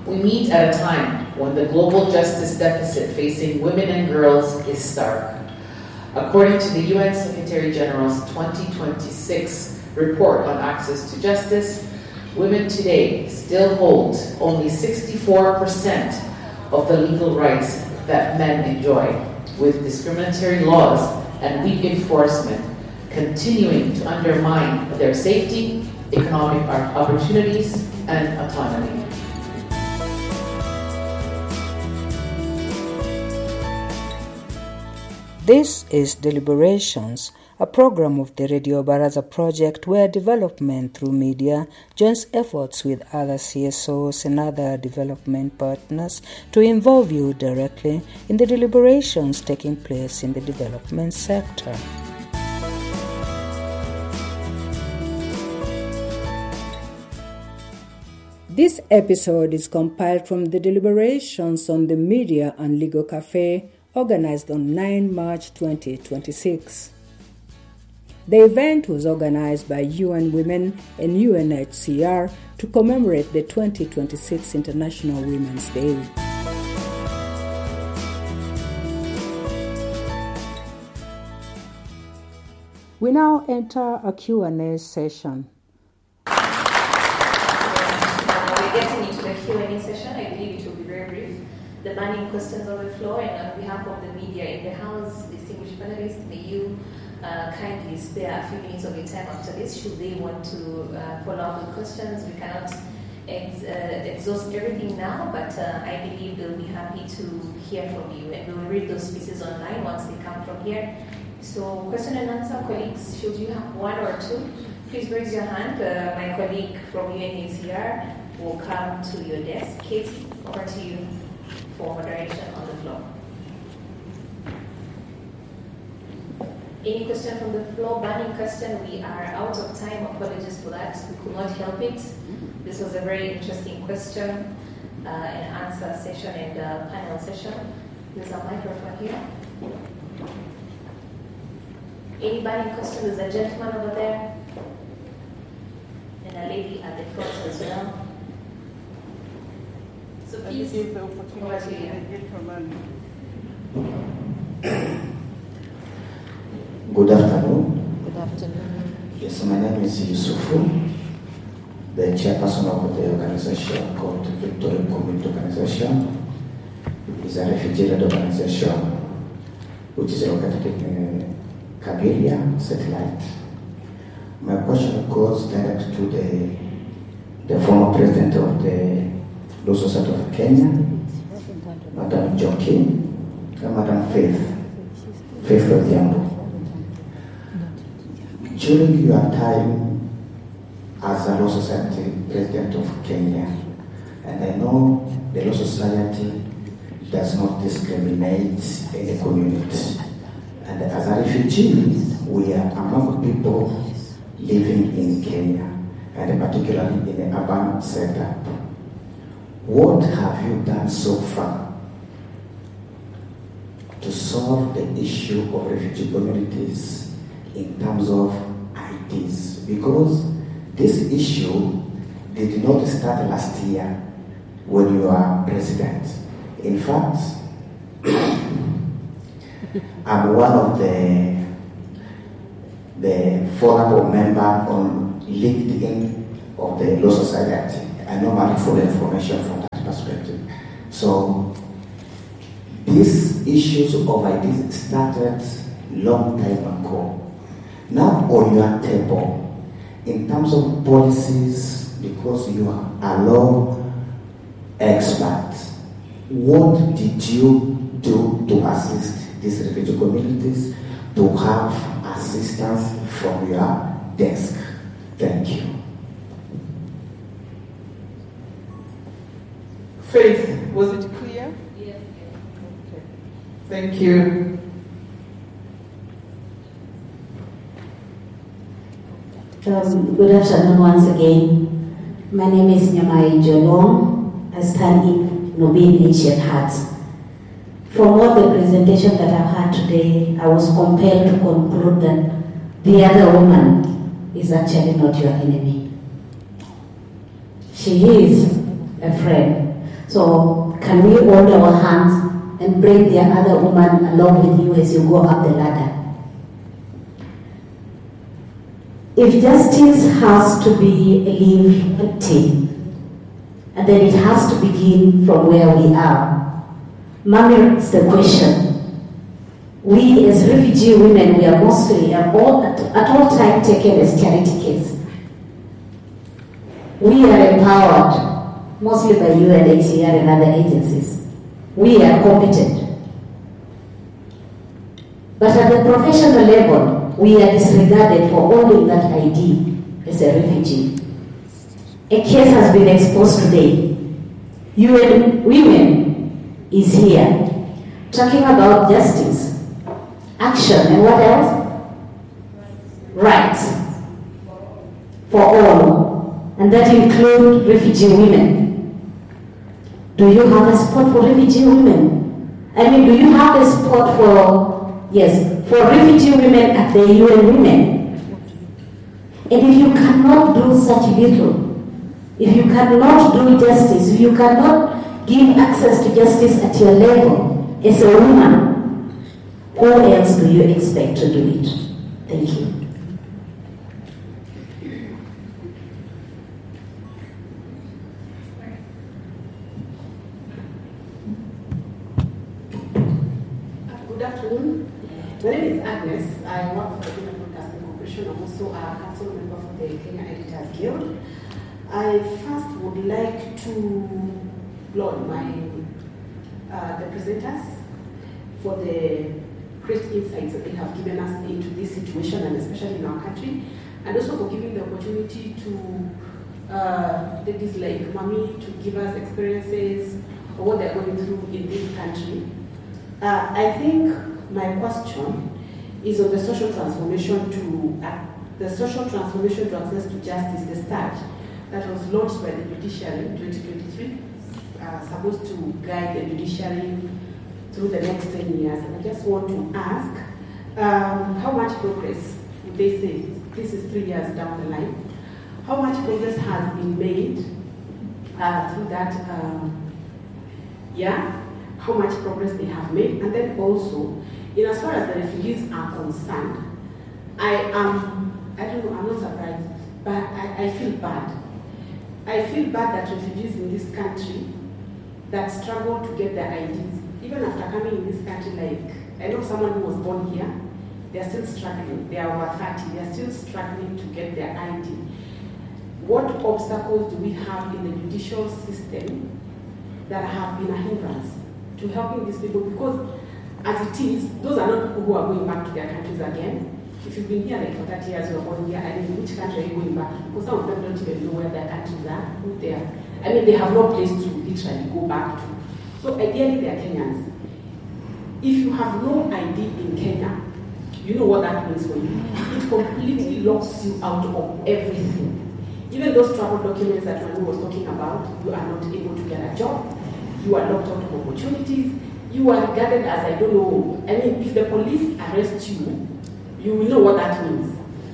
We meet at a time when the global justice deficit facing women and girls is stark. According to the UN Secretary General's 2026 report on access to justice, women today still hold only 64% of the legal rights that men enjoy, with discriminatory laws and weak enforcement continuing to undermine their safety, economic opportunities, and autonomy. This is Deliberations, a program of the Radio Baraza project where development through media joins efforts with other CSOs and other development partners to involve you directly in the deliberations taking place in the development sector. This episode is compiled from the deliberations on the Media and Legal Cafe organized on 9 March 2026. The event was organized by UN Women and UNHCR to commemorate the 2026 International Women's Day. We now enter a Q&A session. We're getting into the Q&A session. I believe it will be very brief. The burning questions on the floor, and on behalf of the media in the House, distinguished panelists, may you kindly spare a few minutes of your time after this should they want to follow up with questions. We cannot exhaust everything now, but I believe they'll be happy to hear from you, and we'll read those pieces online once they come from here. So question and answer, colleagues, should you have one or two, please raise your hand. My colleague from UNHCR will come to your desk. Kate, over to you for moderation on the floor. Any question from the floor? Burning question. We are out of time. Apologies for that. We could not help it. This was a very interesting question and answer session and panel session. There's a microphone here. Any burning question? There's a gentleman over there and a lady at the front as well. So please, give the opportunity to the gentleman. Good afternoon. Good afternoon. Yes, my name is Yusufu, the chairperson of the organization called Victoria Community Organization. It's a refugee-led organization which is located in Kageria satellite. My question goes direct to the former president of the Law Society of Kenya, Madam Njoki, and Madam Faith Odhiambo. During your time as a Law Society President of Kenya, and I know the Law Society does not discriminate any community, and as a refugee, we are among people living in Kenya, and particularly in the urban setup. What have you done so far to solve the issue of refugee communities in terms of IDs? Because this issue did not start last year when you were president. In fact, I'm one of the forum member on LinkedIn of the Law Society. I normally follow information from that perspective. So these issues of IDs started long time ago. Now on your table, in terms of policies, because you are a law expert, what did you do to assist these refugee communities to have assistance from your desk? Thank you. Faith, was it clear? Yes. Okay. Thank you. Good afternoon once again. My name is Nyamai Jolong. I stand in Nobin Ancient Hearts. From all the presentation that I've had today, I was compelled to conclude that the other woman is actually not your enemy. She is a friend. So can we hold our hands and bring the other woman along with you as you go up the ladder? If justice has to be a lived team, and then it has to begin from where we are, Mami, it's the question. We as refugee women, we are mostly at all time taken as charity case. We are empowered mostly by UNHCR and other agencies. We are competent. But at the professional level, we are disregarded for holding that ID as a refugee. A case has been exposed today. UN Women is here talking about justice, action, and what else? Rights for all, and that includes refugee women. Do you have a spot for refugee women? I mean, do you have a spot for refugee women at the UN Women? And if you cannot do such little, if you cannot do justice, if you cannot give access to justice at your level as a woman, who else do you expect to do it? Thank you. Good afternoon. My name is Agnes. I work for the Kenya Broadcasting Corporation. I'm also a council member for the Kenya Editors Guild. I first would like to applaud the presenters for the great insights that they have given us into this situation, and especially in our country, and also for giving the opportunity to ladies like Mami to give us experiences of what they're going through in this country. I think my question is on the social transformation to access to justice, the START, that was launched by the judiciary in 2023, supposed to guide the judiciary through the next 10 years. And I just want to ask, how much progress would they say? This is 3 years down the line. How much progress has been made through that year? How much progress they have made? And then also, in as far as the refugees are concerned, I'm not surprised, but I feel bad. I feel bad that refugees in this country that struggle to get their IDs, even after coming in this country, like, I know someone who was born here, they're still struggling. They are over 30, they're still struggling to get their ID. What obstacles do we have in the judicial system that have been a hindrance to helping these people? Because as it is, those are not people who are going back to their countries again. If you've been here like for 30 years, you're born here, and in which country are you going back to? Because some of them don't even know where their countries are, who they are. I mean, they have no place to literally go back to. So ideally, they are Kenyans. If you have no ID in Kenya, you know what that means for you. It completely locks you out of everything. Even those travel documents that Manu was talking about, you are not able to get a job. You are locked out of opportunities. You are regarded as, I don't know, I mean, if the police arrest you, you will know what that means.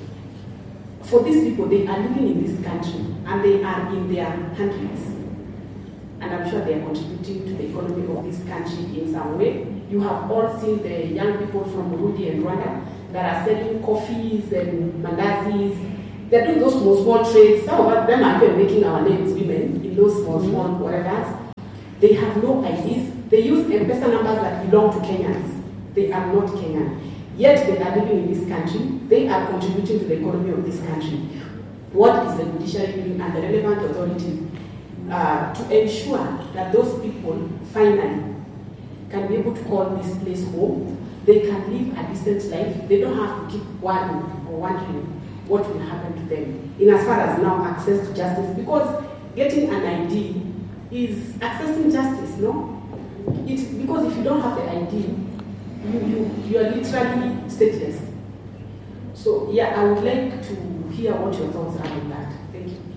For these people, they are living in this country and they are in their hundreds. And I'm sure they are contributing to the economy of this country in some way. You have all seen the young people from Burundi and Rwanda that are selling coffees and mandazis. They're doing those small trades. Some of them are even making our names women in those small whatever. They have no IDs. They use M-Pesa numbers that belong to Kenyans. They are not Kenyan. Yet they are living in this country. They are contributing to the economy of this country. What is the judiciary doing and the relevant authorities to ensure that those people finally can be able to call this place home? They can live a decent life. They don't have to keep worrying or wondering what will happen to them. In as far as now access to justice, because getting an ID is accessing justice, no? Because if you don't have the ID, you are literally stateless. So yeah, I would like to hear what your thoughts are on that. Thank you.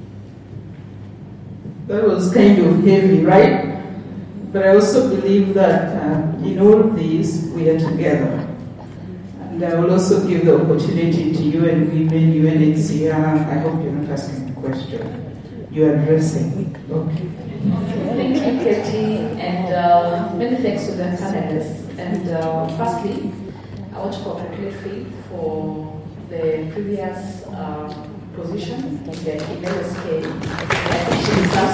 That was kind of heavy, right? But I also believe that in all of these, we are together. And I will also give the opportunity to UN Women, UNHCR. I hope you're not asking a question. You're addressing. Okay. Keti, and many thanks to the panelists. And firstly, I want to congratulate Faith for the previous position in LSK. I think she deserves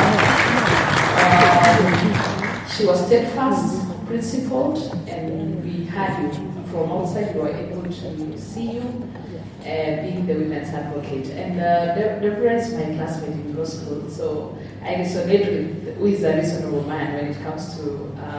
a she was steadfast, principled, and we had you from outside. We were able to see you being the women's advocate. And Deborah is my classmate in law school, so I resonate with who is a reasonable man when it comes to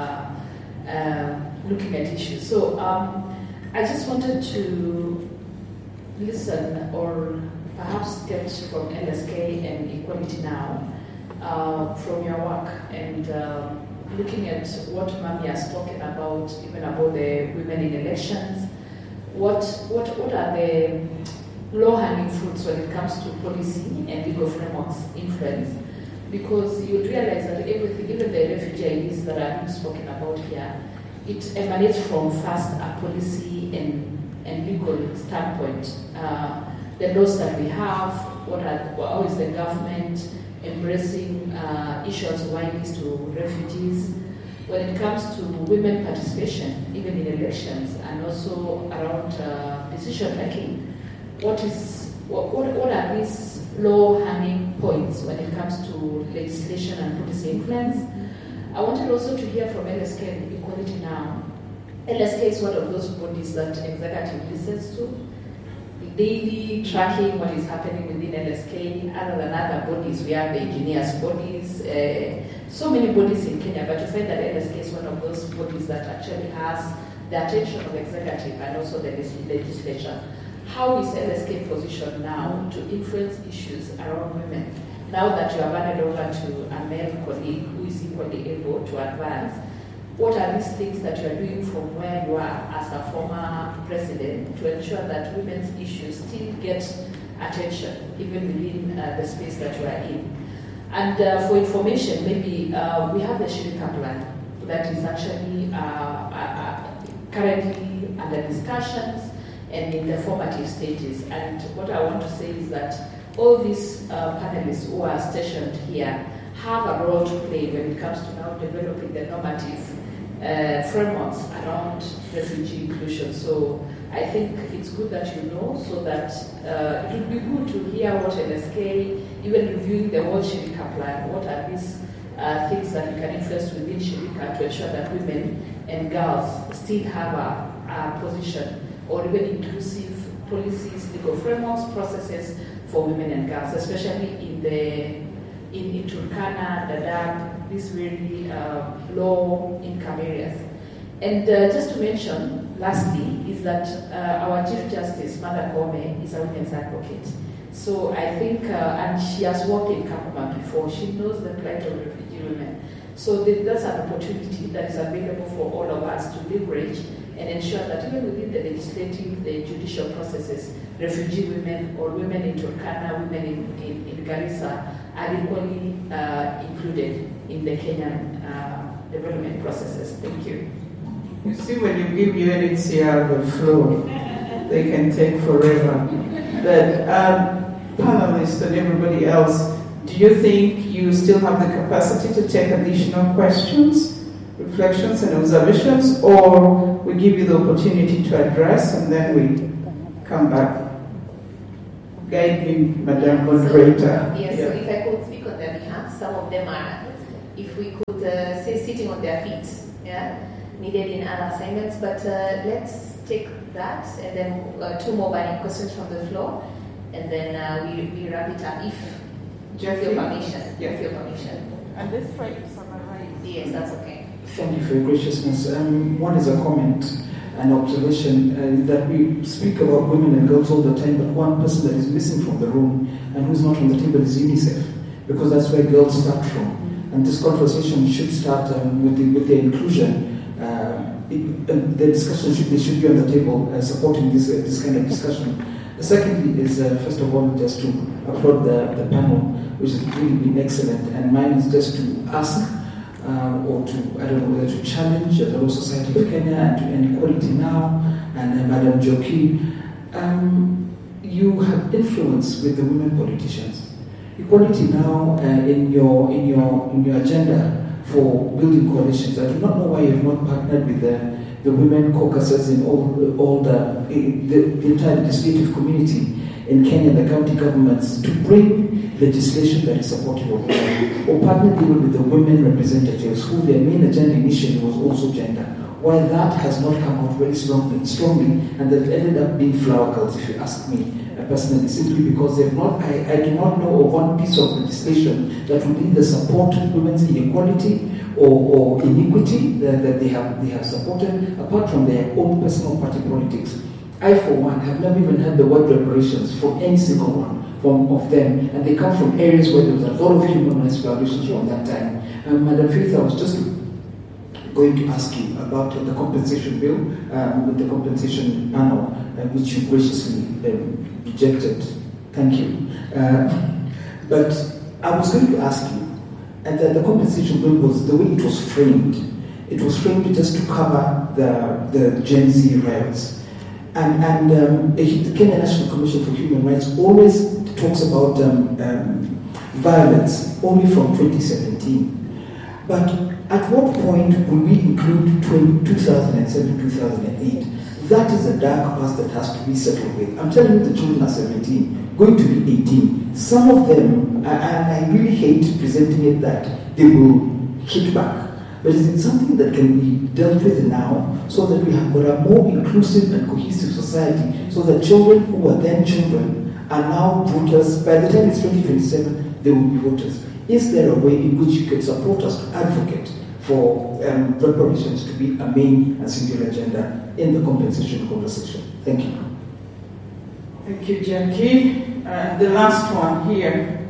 looking at issues. So I just wanted to listen or perhaps get from LSK and Equality Now from your work and looking at what Mami has spoken about, even about the women in elections. What are the low-hanging fruits when it comes to policy and legal frameworks influence? Because you realize that everything, even the refugee IDs that are being spoken about here, it emanates from first a policy and legal standpoint. The laws that we have, how is the government embracing issues of IDs to refugees? When it comes to women participation, even in elections, and also around decision making, what are these low-hanging points when it comes to legislation and policy influence? I wanted also to hear from LSK and Equality Now. LSK is one of those bodies that executive listens to, daily tracking what is happening within LSK. Other than other bodies, we have the engineers bodies, so many bodies in Kenya, but you find that LSK is one of those bodies that actually has the attention of the executive and also the legislature. How is LSK positioned now to influence issues around women? Now that you have handed over to a male colleague who is equally able to advance, what are these things that you are doing from where you are as a former president to ensure that women's issues still get attention, even within the space that you are in? And for information, maybe we have the Shirika plan that is actually currently under discussions and in the formative stages. And what I want to say is that all these panelists who are stationed here have a role to play when it comes to now developing the normative frameworks around refugee inclusion. So I think it's good that you know, so that it would be good to hear what LSK, even reviewing the whole Shirika plan, what are these things that we can influence within Shirika to ensure that women and girls still have a position, or even inclusive policies, legal frameworks, processes for women and girls, especially in Turkana, Dadaab, these very low-income areas. And just to mention, lastly, is that our Chief Justice, Martha Koome, is a women's advocate. So I think, and she has worked in Kakuma before, she knows the plight of refugee women. So that's an opportunity that is available for all of us to leverage and ensure that even within the legislative, the judicial processes, refugee women or women in Turkana, women in Garissa are equally included in the Kenyan development processes. Thank you. You see, when you give UNHCR the floor, they can take forever. But panelists and everybody else, do you think you still have the capacity to take additional questions, reflections, and observations, or we give you the opportunity to address and then we come back? Guide me, Madam Moderator. Yes, so if I could speak on their behalf, some of them are, if we could say, sitting on their feet, needed in other assignments, but let's take that, and then two more burning questions from the floor, and then we wrap it up if you have your permission. With your permission. And let's try to summarize. Yes, that's okay. Thank you for your graciousness. One is a comment, an observation that we speak about women and girls all the time, but one person that is missing from the room and who's not on the table is UNICEF, because that's where girls start from. And this conversation should start with the inclusion. The discussion should be on the table, supporting this kind of discussion. Secondly is, first of all, just to applaud the panel, which has really been excellent. And mine is just to ask, or to, I don't know, whether to challenge the Law Society of Kenya and Equality Now, and Madam Njoki. You have influence with the women politicians. Equality Now, in your agenda for building coalitions. I do not know why you have not partnered with the women caucuses in all the entire legislative community in Kenya and the county governments to bring legislation that is supportive of women, or partnered even with the women representatives who their main agenda initially was also gender. Why that has not come out very strongly and that ended up being flower girls, if you ask me personally, simply because they've not. I do not know of one piece of legislation that would either support women's inequality or inequity that they have supported, apart from their own personal party politics. I, for one, have never even heard the word reparations from any single one of them, and they come from areas where there was a lot of human rights violations from that time. Madam Faith, I was just going to ask you about the compensation bill with the compensation panel, which you graciously rejected. Thank you. But I was going to ask you, and the compensation bill was the way it was framed. It was framed just to cover the Gen Z riots. And the Kenya National Commission for Human Rights always talks about violence only from 2017. But at what point will we include 2007-2008? That is a dark past that has to be settled with. I'm telling you, the children are 17, going to be 18. Some of them, and I really hate presenting it that they will hit back. But is it something that can be dealt with now so that we have got a more inclusive and cohesive society, so that children who were then children are now voters? By the time it's 2027, they will be voters. Is there a way in which you can support us to advocate for reparations to be a main and singular agenda in the compensation conversation? Thank you. Thank you, Jackie. The last one here.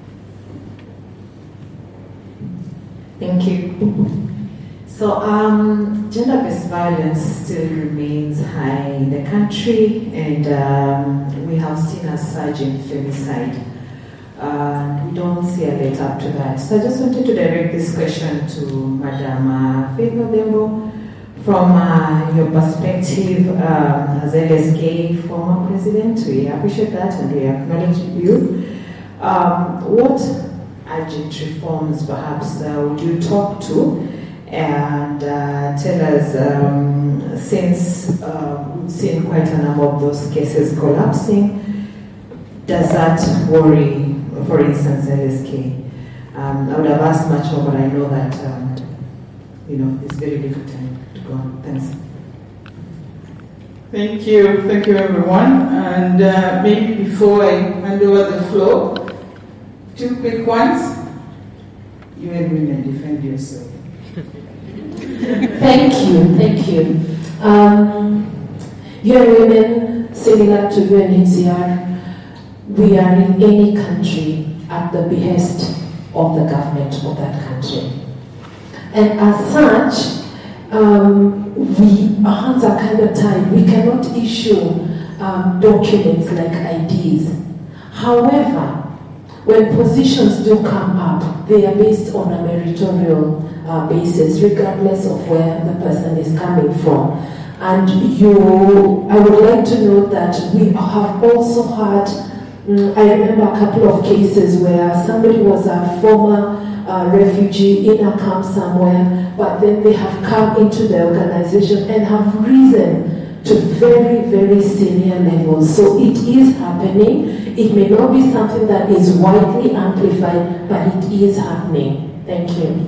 Thank you. So, gender-based violence still remains high in the country, and we have seen a surge in femicide. We don't see a let up to that. So I just wanted to direct this question to Madam Faith Nobembo. From your perspective as LSK former president, we appreciate that and we acknowledge you. What urgent reforms perhaps would you talk to and tell us, since we've seen quite a number of those cases collapsing, does that worry, for instance, LSK? I would have asked much more, but I know that it's very little time to go on. Thanks. Thank you everyone. And maybe before I hand over the floor, two quick ones. You and women, defend yourself. Thank you. UN Women, similar to UNHCR, we are in any country at the behest of the government of that country. And as such, our hands are kind of tied. We cannot issue documents like IDs. However, when positions do come up, they are based on a meritorial basis, regardless of where the person is coming from. And I would like to note that we have also had, I remember a couple of cases where somebody was a former refugee in a camp somewhere, but then they have come into the organization and have risen to very, very senior levels. So it is happening. It may not be something that is widely amplified, but it is happening. Thank you.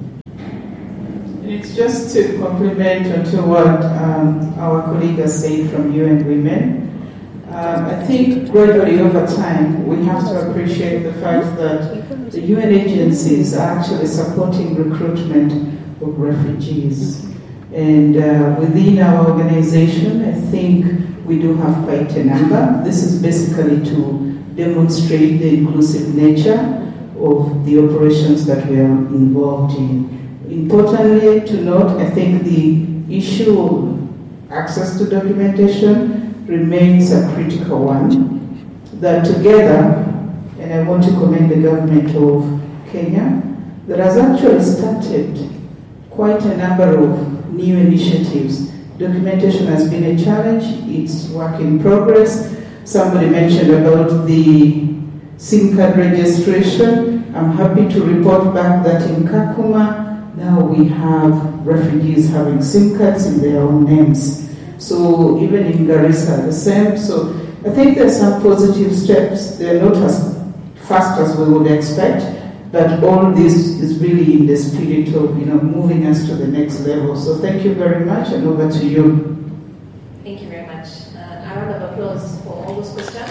It's just to complement to what our colleague has said from UN Women. I think gradually over time we have to appreciate the fact that the UN agencies are actually supporting recruitment of refugees. And within our organization, I think we do have quite a number. This is basically to demonstrate the inclusive nature of the operations that we are involved in. Importantly to note, I think the issue of access to documentation remains a critical one. That together, and I want to commend the government of Kenya, that has actually started quite a number of new initiatives. Documentation has been a challenge, it's work in progress. Somebody mentioned about the SIM card registration. I'm happy to report back that in Kakuma, now we have refugees having SIM cards in their own names. So even in Garissa, the same. So I think there's some positive steps. They're not as fast as we would expect, but all this is really in the spirit of moving us to the next level. So thank you very much, and over to you. Thank you very much. A round of applause for all those questions.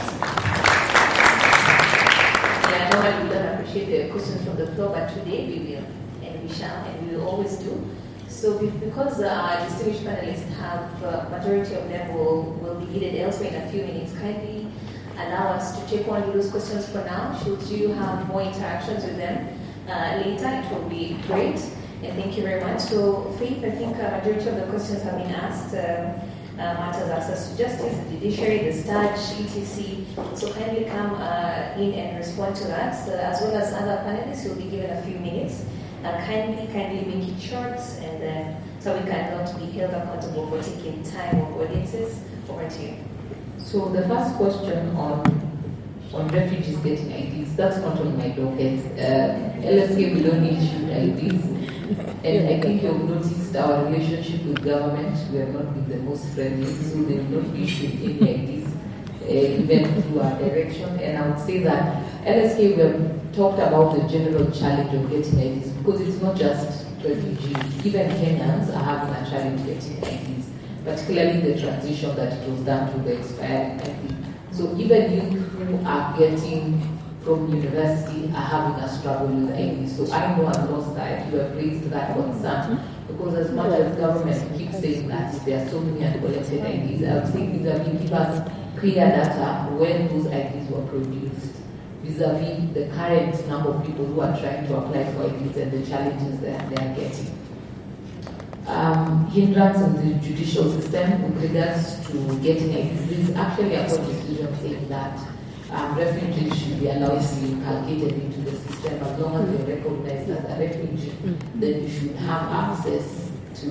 Yeah, normally we don't appreciate the questions from the floor, but today we will, and we shall, and we will always do. So because our distinguished panelists have, majority of them will be needed elsewhere in a few minutes, kindly allow us to take only those questions for now. Should you have more interactions with them later, it will be great. And thank you very much. So, Faith, I think a majority of the questions have been asked. Matters access to justice, the judiciary, the STAJ, etc. So kindly come in and respond to that. As well as other panelists, you'll be given a few minutes. Kindly make it short, and so we cannot be held accountable for taking time of audiences. Over to you. So the first question on refugees getting IDs, that's not on my docket. LSK, we don't issue IDs. And I think you've noticed our relationship with government, we have not been the most friendly, so they will not be issuing any IDs, even through our direction. And I would say that LSK, we have talked about the general challenge of getting IDs, because it's not just refugees, even Kenyans are having a challenge getting IDs, particularly the transition that it was done to the expired ID. So even youth who are getting from university are having a struggle with IDs. So I know at Law Side you have raised that concern, because as much as government keeps saying that there are so many uncollected IDs, I would say vis-a-vis give us clear data when those IDs were produced, vis-a-vis the current number of people who are trying to apply for IDs and the challenges that they are getting. Hindrance in the judicial system with regards to getting IDs. There is actually a court decision saying that refugees should be allowed to be inculcated into the system as long as they're recognized as a refugee. Then you should have access to,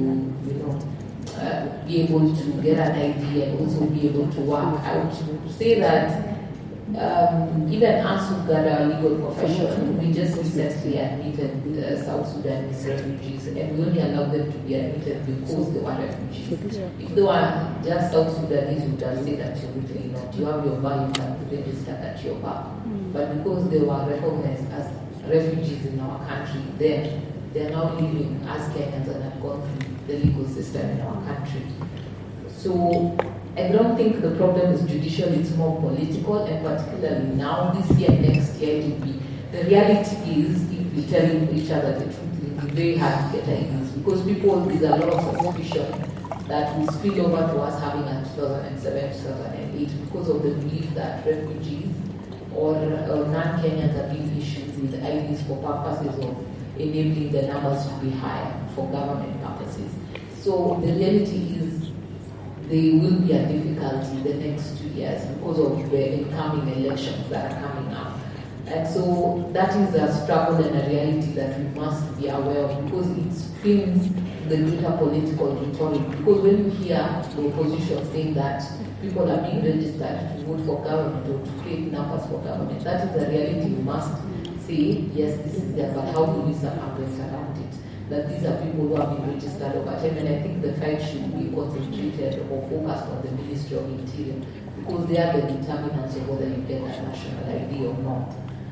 be able to get an ID and also be able to work. I would say that even us who've got our legal profession, we just recently admitted South Sudanese refugees, and we only allowed them to be admitted because they were refugees. If they were just South Sudanese, we would have said absolutely not. You have your bar, you can register at your bar. But because they were recognized as refugees in our country, they are now living as Kenyans and have gone through the legal system in our country. So I don't think the problem is judicial, it's more political, and particularly now, this year, next year, it will be. The reality is, if we tell each other the truth, it will be very hard to get IDs, because there's a lot of suspicion that will spill over to us having a 2007, 2008, because of the belief that refugees or non-Kenyans are being issued with IDs for purposes of enabling the numbers to be higher for government purposes. So the reality is, there will be a difficulty in the next 2 years because of the incoming elections that are coming up. And so that is a struggle and a reality that we must be aware of, because it spins the greater political rhetoric. Because when you hear the opposition saying that people are being registered to vote for government or to create numbers for government, that is the reality. We must say, yes, this is there, but how do we circumvent around it? That these are people who have been registered over time, and I think the fight should be concentrated or focused on the Ministry of Interior, because they are the determinants of whether you get a national ID or not.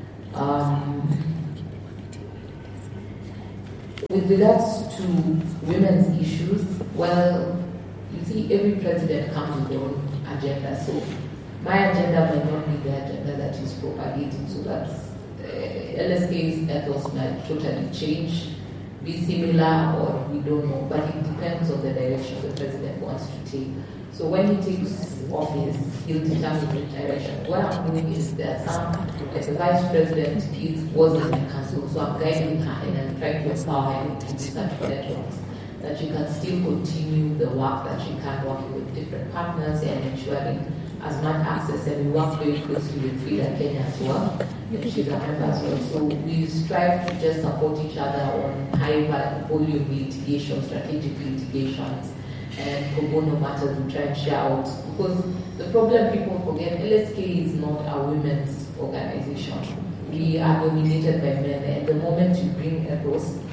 With regards to women's issues, well, you see, every president comes with their own agenda. So my agenda might not be the agenda that is propagating. So that's LSK's ethos might totally change, be similar, or we don't know, but it depends on the direction the president wants to take. So when he takes office, he'll determine the direction. What I'm doing is that like the vice president was in the council, so I'm guiding her and I'm trying to empower her to do such networks, that she can still continue the work that she can, working with different partners and ensuring as much access, and we work very closely with Frida Kenya as well, and she's a member as well. So we strive to just support each other on high volume litigation, strategic litigations, and pro bono matters we try and share out. Because the problem people forget, LSK is not a women's organization. We are dominated by men, and the moment you bring ethos,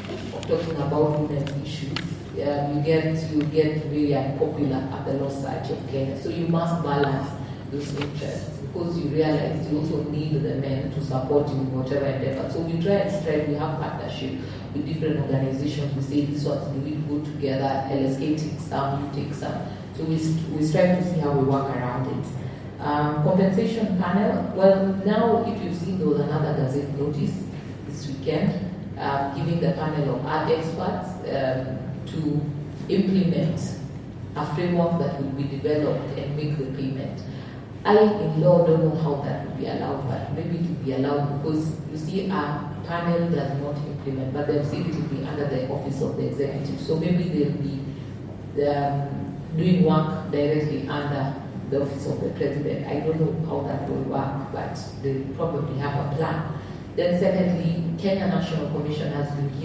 talking about women's issues, you get very unpopular at the Law Society of Kenya. So you must balance those interests, because you realize you also need the men to support you in whatever endeavor. So we try and strive. We have partnership with different organizations. We say this one's do we go together. LSK takes some, you take some. So we strive to see how we work around it. Compensation panel. Well, now if you've seen, there was another Gazette notice this weekend giving the panel of our experts to implement a framework that will be developed and make the payment. I, in law, don't know how that will be allowed, but maybe it will be allowed because you see, our panel does not implement, but they've said it will be under the office of the executive. So maybe they'll be doing work directly under the office of the president. I don't know how that will work, but they probably have a plan. Then secondly, Kenya National Commission has been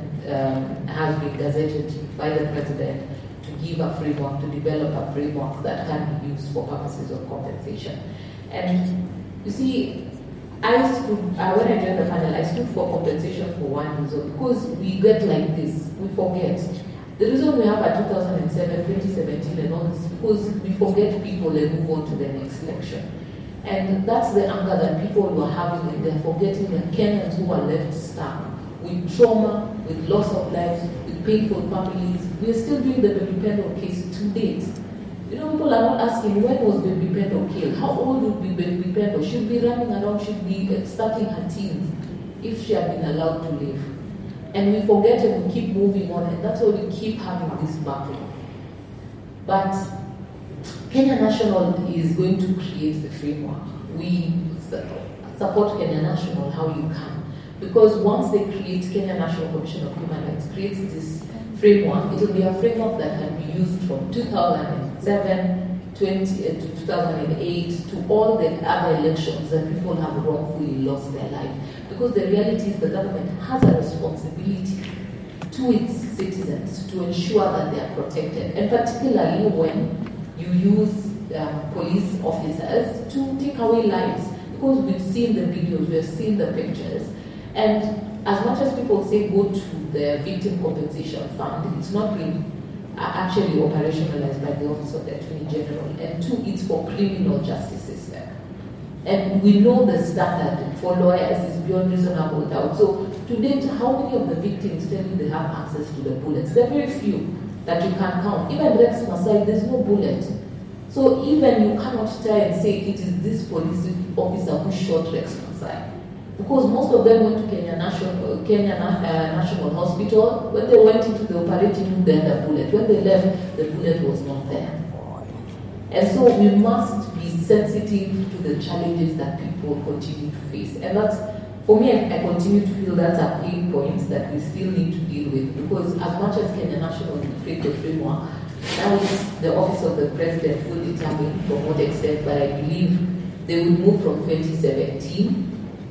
gazetted by the president to give a framework, to develop a framework that can be used for purposes of compensation. And you see, when I joined the panel, I stood for compensation for one reason, because we get like this, we forget. The reason we have a 2017 and all this, because we forget people and move on to the next election. And that's the anger that people were having, and they're forgetting that Kenyans who are left stuck with trauma, with loss of lives, with painful families. We are still doing the Baby Pendo case to date. You know, people are not asking, when was Baby Pendo killed? How old would be Baby Pendo? She'd be running around, she'd be starting her teens if she had been allowed to live. And we forget and we keep moving on, and that's why we keep having this battle. But Kenya National is going to create the framework. We support Kenya National how you can. Because once they create, Kenya National Commission of Human Rights creates this framework, it will be a framework that can be used from 2007 to 2008 to all the other elections that people have wrongfully lost their life. Because the reality is the government has a responsibility to its citizens to ensure that they are protected, and particularly when you use police officers to take away lives. Because we've seen the videos, we've seen the pictures, and as much as people say go to the Victim Compensation Fund, it's not been actually operationalized by the Office of the Attorney General, and two, it's for criminal justice system. And we know the standard for lawyers is beyond reasonable doubt. So to date, how many of the victims tell you they have access to the bullets? There are very few that you can count. Even Rex Masai, there's no bullet. So even you cannot try and say it is this police officer who shot Rex Masai. Because most of them went to Kenya National Hospital. When they went into the operating room, they had a bullet. When they left, the bullet was not there. And so we must be sensitive to the challenges that people continue to face. And that's, for me, I continue to feel that's a pain point that we still need to deal with. Because as much as Kenya National will create the framework, now it's the Office of the President who will determine from what extent, but I believe they will move from 2017.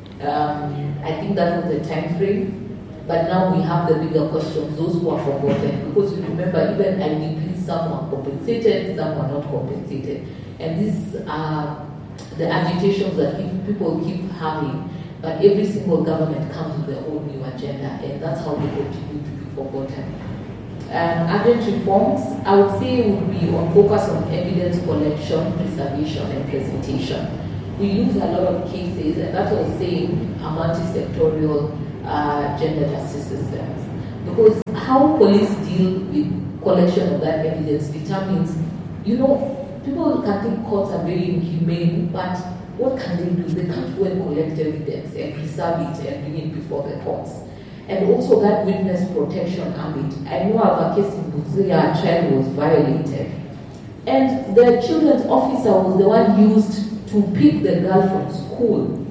I think that was the time frame. But now we have the bigger questions, those who are forgotten. Because you remember, even IDPs, some are compensated, some are not compensated. And these are the agitations that people keep having. But every single government comes with their own new agenda, and that's how they continue to be forgotten. Urgent reforms, I would say, would be on focus on evidence collection, preservation, and presentation. We use a lot of cases, and that's what I was saying, a multi-sectorial gender justice systems. Because how police deal with collection of that evidence determines, people can think courts are very inhumane, but what can they do? They can't go and collect evidence and preserve it and bring it before the courts. And also that witness protection ambit. I know I have a case in Busia, a child was violated. And the children's officer was the one used to pick the girl from school.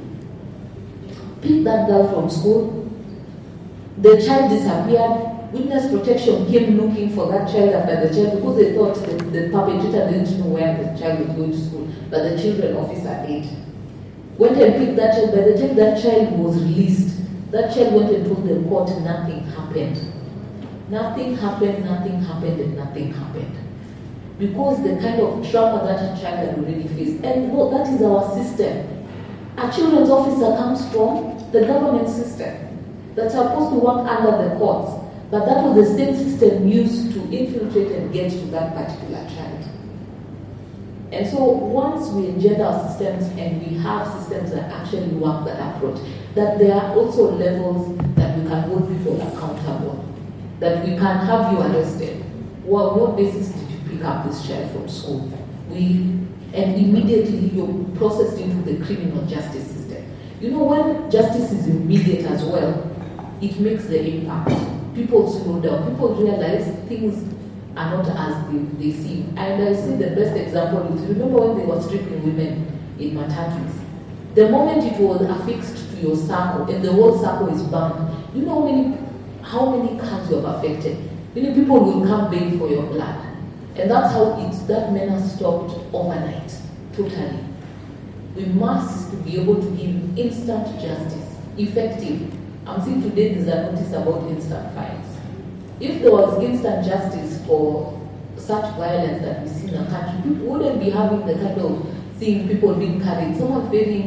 Pick that girl from school. The child disappeared. Witness protection came looking for that child after the child, because they thought the perpetrator didn't know where the child was going to school, but the children officer did. Went and picked that child. By the time that child was released, that child went and told the court nothing happened. Nothing happened, and nothing happened. Because the kind of trauma that child had already faced. And that is our system. A children's officer comes from the government system that's supposed to work under the courts. But that was the same system used to infiltrate and get to that particular child. And so once we engender our systems and we have systems that actually work that approach, that there are also levels that we can hold people accountable, that we can have you arrested. Well, what basis did you pick up this child from school? And immediately you're processed into the criminal justice system. You know, when justice is immediate as well, it makes the impact. People slow down. People realize things are not as they seem. And I see the best example is, remember when they were stripping women in matatus? The moment it was affixed to your circle and the whole circle is banned, you know how many cars you have affected? Many people will come beg for your blood. And that's how that menace stopped overnight, totally. We must be able to give instant justice, effective. I'm seeing today there's a notice about instant fines. If there was instant justice for such violence that we see in the country, people wouldn't be having the kind of seeing people being carried. Someone's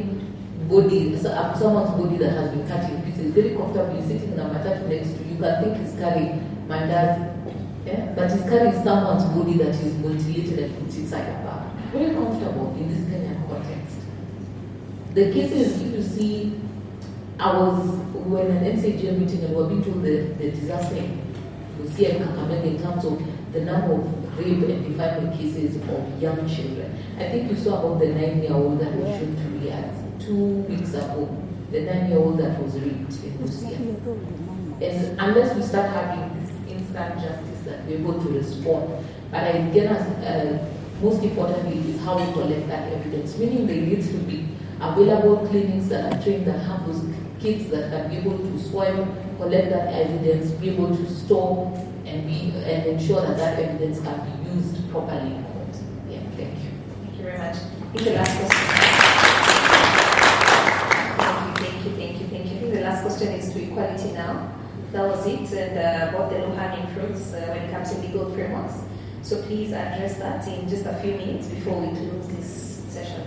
body that has been cut in pieces, very comfortably sitting in a matatu next to you. You can think he's carrying mandas, but he's carrying someone's body that is mutilated and put inside a bag. Very comfortable in this Kenyan context. The cases, if you see, I was when an NCGM meeting and we were being told the disaster we see in Kakamega in terms of the number of rape and defilement cases of young children. I think you saw about the 9-year-old that was shown to Riyadh 2 weeks ago. The 9-year-old that was raped in Lucia. And unless we start having this instant justice that we're able to respond, but again, most importantly is how we collect that evidence, meaning there needs to be available clinics that are trained that have those kids that can be able to swim, collect that evidence, be able to store and ensure that evidence can be used properly in court. Yeah, thank you. Thank you very much. I think the last question. Thank you. I think the last question is to equality now. That was it, and about the low-hanging fruits when it comes to legal frameworks. So please address that in just a few minutes before we close this session.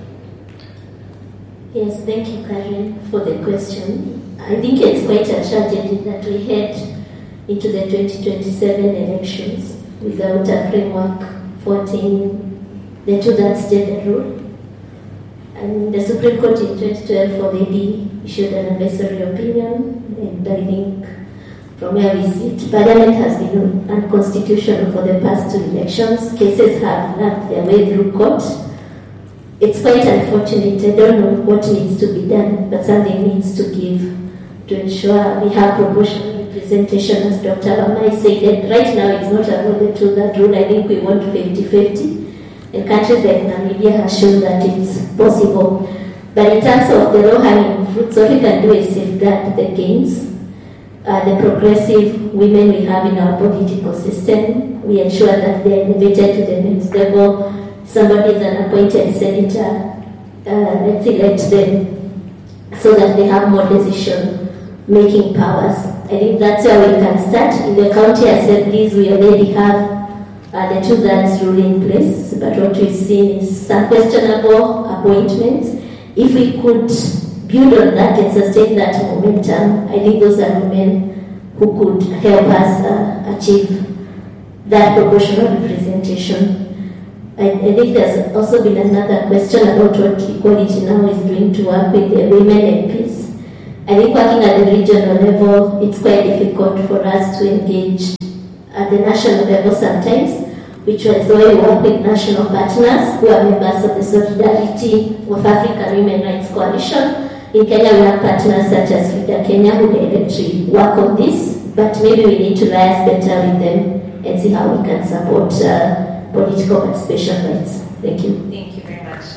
Yes, thank you, Karen, for the question. I think it's quite a tragedy that we head into the 2027 elections without a framework for the 2-thirds gender rule. And the Supreme Court in 2012 for the AD issued an advisory opinion, and I think from where we sit, Parliament has been unconstitutional for the past 2 elections. Cases have lapped their way through court. It's quite unfortunate. I don't know what needs to be done, but something needs to give to ensure we have proportional representation, as Dr. Wamai said. And right now, it's not about the 2-third rule. I think we want 50-50. And countries like Namibia have shown that it's possible. But in terms of the low-hanging fruits, what we can do is safeguard the gains. The progressive women we have in our political system, we ensure that they are elevated to the next level. Somebody is an appointed senator, let's elect them so that they have more decision-making powers. I think that's where we can start. In the county assemblies, we already have the 2-thirds rule in place, but what we've seen is some questionable appointments. If we could build on that and sustain that momentum, I think those are women who could help us achieve that proportional representation. I think there's also been another question about what Equality Now is doing to work with the women MPs. I think working at the regional level, it's quite difficult for us to engage at the national level sometimes, which is why we work with national partners who are members of the Solidarity of African Women Rights Coalition. In Kenya, we have partners such as Frida Kenya who directly work on this, but maybe we need to liaise better with them and see how we can support political participation rights. Thank you. Thank you very much.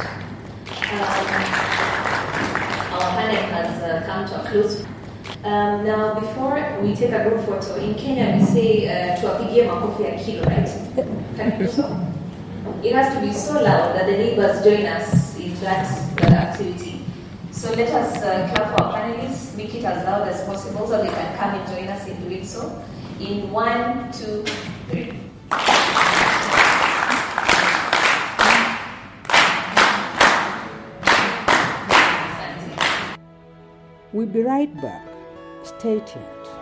Our panel has come to a close. Now, before we take a group photo, in Kenya we say tuwapigie makofi ya kilo, right? Can you do so? It has to be so loud that the neighbors join us in that activity. So let us clap for our panelists, make it as loud as possible so they can come and join us in doing so. In 1, 2, 3. We'll be right back. Stay tuned.